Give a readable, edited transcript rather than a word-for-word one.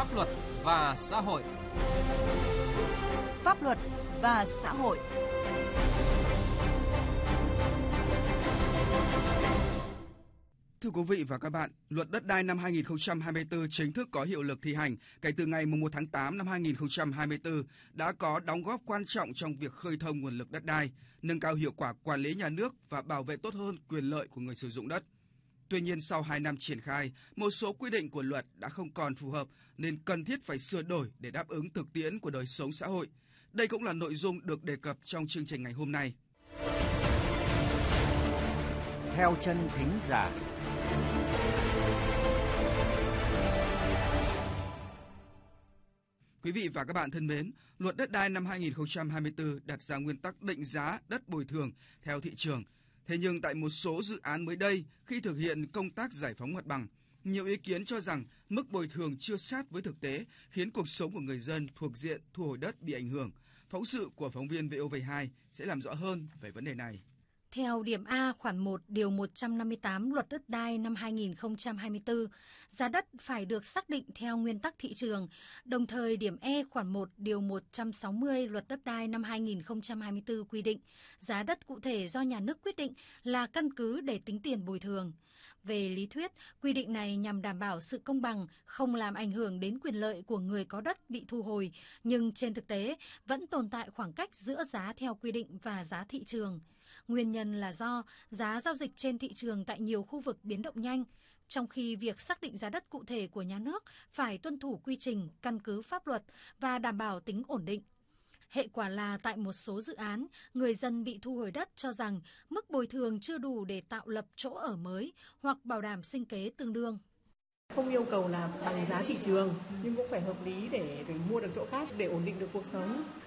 Pháp luật và xã hội. Pháp luật và xã hội. Thưa quý vị và các bạn, Luật Đất đai năm 2024 chính thức có hiệu lực thi hành kể từ ngày 1 tháng 8 năm 2024 đã có đóng góp quan trọng trong việc khơi thông nguồn lực đất đai, nâng cao hiệu quả quản lý nhà nước và bảo vệ tốt hơn quyền lợi của người sử dụng đất. Tuy nhiên, sau 2 năm triển khai, một số quy định của luật đã không còn phù hợp nên cần thiết phải sửa đổi để đáp ứng thực tiễn của đời sống xã hội. Đây cũng là nội dung được đề cập trong chương trình ngày hôm nay. Theo chân thính giả. Quý vị và các bạn thân mến, Luật Đất đai năm 2024 đặt ra nguyên tắc định giá đất bồi thường theo thị trường. Thế nhưng tại một số dự án mới đây, khi thực hiện công tác giải phóng mặt bằng, nhiều ý kiến cho rằng mức bồi thường chưa sát với thực tế, khiến cuộc sống của người dân thuộc diện thu hồi đất bị ảnh hưởng. Phóng sự của phóng viên VOV2 sẽ làm rõ hơn về vấn đề này. Theo điểm A khoản 1 điều 158 Luật Đất đai năm 2024, giá đất phải được xác định theo nguyên tắc thị trường. Đồng thời, điểm E khoản 1 điều 160 Luật Đất đai năm 2024 quy định giá đất cụ thể do nhà nước quyết định là căn cứ để tính tiền bồi thường. Về lý thuyết, quy định này nhằm đảm bảo sự công bằng, không làm ảnh hưởng đến quyền lợi của người có đất bị thu hồi, nhưng trên thực tế vẫn tồn tại khoảng cách giữa giá theo quy định và giá thị trường. Nguyên nhân là do giá giao dịch trên thị trường tại nhiều khu vực biến động nhanh, trong khi việc xác định giá đất cụ thể của nhà nước phải tuân thủ quy trình, căn cứ pháp luật và đảm bảo tính ổn định. Hệ quả là tại một số dự án, người dân bị thu hồi đất cho rằng mức bồi thường chưa đủ để tạo lập chỗ ở mới hoặc bảo đảm sinh kế tương đương. Không yêu cầu là bằng giá thị trường nhưng cũng phải hợp lý để mua được chỗ khác để ổn định được cuộc sống.